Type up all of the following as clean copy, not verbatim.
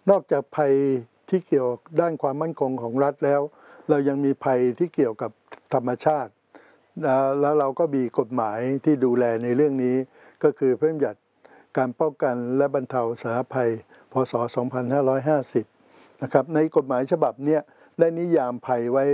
นอกจากภัยที่เกี่ยวด้านความมั่นคงของรัฐแล้วเรายังมีภัยที่เกี่ยวกับธรรมชาติแล้วเราก็มีกฎหมายที่ดูแลในเรื่องนี้ก็คือพระราชบัญญัติการป้องกันและบรรเทาสาธารณภัยพ.ศ. 2550นะครับในกฎหมายฉบับนี้ได้นิยามภัยไว้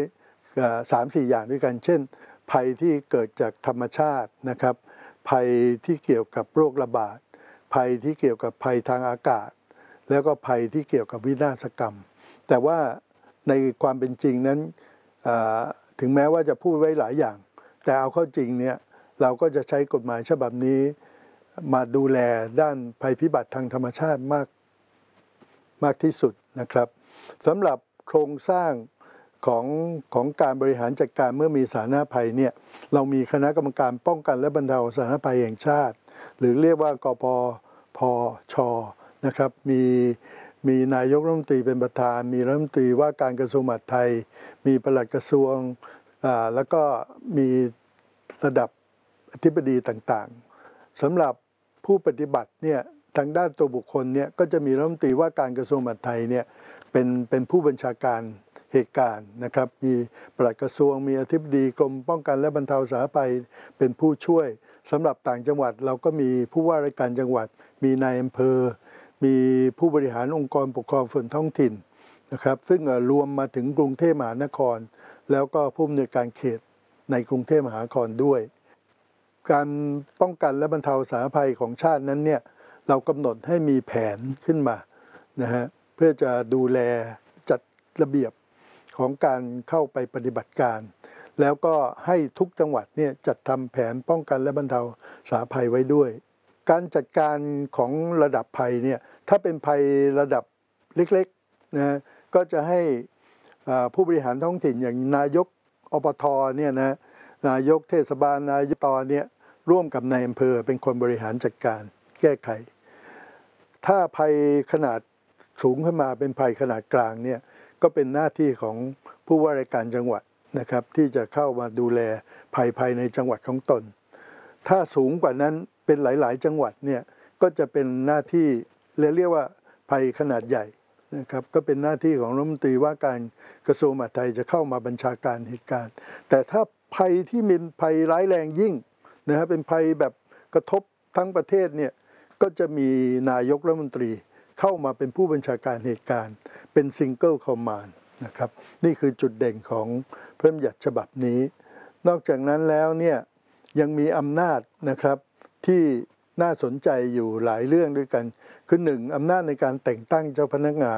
3-4 อย่างด้วยกันเช่นภัยที่เกิดจากธรรมชาตินะครับภัยที่เกี่ยวกับโรคระบาดภัยที่เกี่ยวกับภัยทางอากาศแล้วก็ภัยที่เกี่ยวกับวินาศกรรมแต่ว่าในความเป็นจริงนั้นถึงแม้ว่าจะพูดไว้หลายอย่างแต่เอาเข้าจริงเนี่ยเราก็จะใช้กฎหมายฉบับนี้มาดูแลด้านภัยพิบัติทางธรรมชาติมากที่สุดนะครับสำหรับโครงสร้างของการบริหารจัดการเมื่อมีสาธารณภัยเนี่ยเรามีคณะกรรมการป้องกันและบรรเทาสาธารณภัยแห่งชาติหรือเรียกว่ากปพช.นะครับมีนายกรัฐมนตรีเป็นประธานมีรัฐมนตรีว่าการกระทรวงมหาดไทยมีปลัดกระทรวงแล้วก็มีระดับอธิบดีต่างๆสำหรับผู้ปฏิบัติเนี่ยทางด้านตัวบุคคลเนี่ยก็จะมีรัฐมนตรีว่าการกระทรวงมหาดไทยเนี่ยเป็นผู้บัญชาการเหตุการณ์นะครับมีปลัดกระทรวงมีอธิบดีกรมป้องกันและบรรเทาสาธารณภัยเป็นผู้ช่วยสำหรับต่างจังหวัดเราก็มีผู้ว่าราชการจังหวัดมีนายอำเภอมีผู้บริหารองค์กรปกครองส่วนท้องถิ่นนะครับซึ่งรวมมาถึงกรุงเทพมหานครแล้วก็ผู้อำนวยการเขตในกรุงเทพมหานครด้วยการป้องกันและบรรเทาสาธารณภัยของชาตินั้นเนี่ยเรากำหนดให้มีแผนขึ้นมานะฮะเพื่อจะดูแลจัดระเบียบของการเข้าไปปฏิบัติการแล้วก็ให้ทุกจังหวัดเนี่ยจัดทำแผนป้องกันและบรรเทาสาธารณภัยไว้ด้วยการจัดการของระดับภัยเนี่ยถ้าเป็นภัยระดับเล็กๆนะก็จะให้ผู้บริหารท้องถิ่นอย่างนายกอบตเนี่ยนะนายกเทศบาลนายกตเนี่ยร่วมกับนายอำเภอเป็นคนบริหารจัดการแก้ไขถ้าภัยขนาดสูงขึ้นมาเป็นภัยขนาดกลางเนี่ยก็เป็นหน้าที่ของผู้ว่าราชการจังหวัดนะครับที่จะเข้ามาดูแลภัยภายในจังหวัดของตนถ้าสูงกว่านั้นเป็นหลายๆจังหวัดเนี่ยก็จะเป็นหน้าที่เรียกว่าภัยขนาดใหญ่นะครับก็เป็นหน้าที่ของรัฐมนตรีว่าการกระทรวงมหาดไทยจะเข้ามาบัญชาการเหตุการณ์แต่ถ้าภัยที่มีภัยร้ายแรงยิ่งนะครับเป็นภัยแบบกระทบทั้งประเทศเนี่ยก็จะมีนายกรัฐมนตรีเข้ามาเป็นผู้บัญชาการเหตุการณ์เป็นซิงเกิลคอมมานด์นะครับนี่คือจุดเด่นของพระราชบัญญัติฉบับนี้นอกจากนั้นแล้วเนี่ยยังมีอำนาจนะครับที่น่าสนใจอยู่หลายเรื่องด้วยกันคือ 1. อำนาจในการแต่งตั้งเจ้าพนักงาน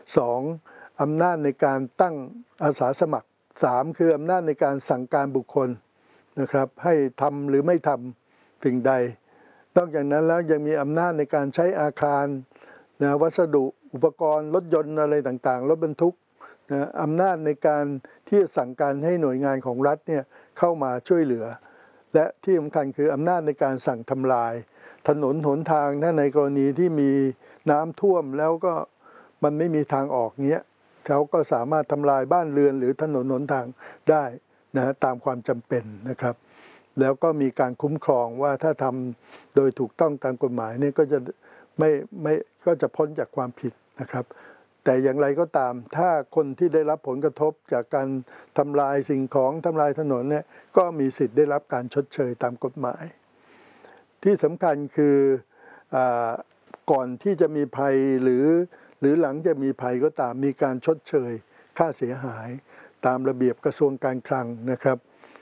2. อำนาจในการตั้งอาสาสมัคร 3. คืออำนาจในการสั่งการบุคคลนะครับให้ทำหรือไม่ทำสิ่งใดนอกจากนั้นแล้วยังมีอำนาจในการใช้อาคารนะวัสดุอุปกรณ์รถยนต์อะไรต่างๆรถบรรทุกนะอำนาจในการที่จะสั่งการให้หน่วยงานของรัฐเนี่ยเข้ามาช่วยเหลือและที่สำคัญคืออำนาจในการสั่งทำลายถนนหนทางถ้าในกรณีที่มีน้ำท่วมแล้วก็มันไม่มีทางออกเงี้ยเขาก็สามารถทำลายบ้านเรือนหรือถนนหนทางได้นะตามความจำเป็นนะครับแล้วก็มีการคุ้มครองว่าถ้าทำโดยถูกต้องตามกฎหมายเนี่ยก็จะก็จะพ้นจากความผิดนะครับแต่อย่างไรก็ตามถ้าคนที่ได้รับผลกระทบจากการทำลายสิ่งของทำลายถนนเนี่ยก็มีสิทธิ์ได้รับการชดเชยตามกฎหมายที่สำคัญคือก่อนที่จะมีภัยหรือหลังจะมีภัยก็ตามมีการชดเชยค่าเสียหายตามระเบียบกระทรวงการคลังนะครับ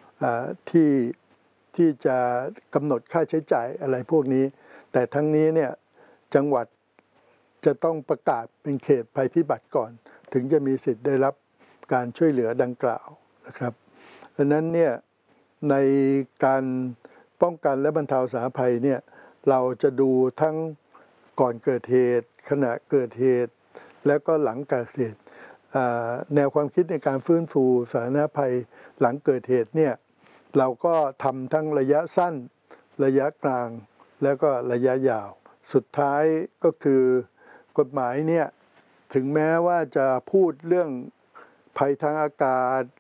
ที่จะกำหนดค่าใช้จ่ายอะไรพวกนี้แต่ทั้งนี้เนี่ยจังหวัดจะต้องประกาศเป็นเขตภัยพิบัติก่อนถึงจะมีสิทธิ์ได้รับการช่วยเหลือดังกล่าวนะครับดังนั้นเนี่ยในการป้องกันและบรรเทาสาธารณภัยเนี่ยเราจะดูทั้งก่อนเกิดเหตุขณะเกิดเหตุแล้วก็หลังเกิดเหตุแนวความคิดในการฟื้นฟูสาธารณภัยหลังเกิดเหตุเนี่ยเราก็ทำทั้งระยะสั้นระยะกลางแล้วก็ระยะยาวสุดท้ายก็คือกฎหมายเนี่ยถึงแม้ว่าจะพูดเรื่องภัยทางอากาศ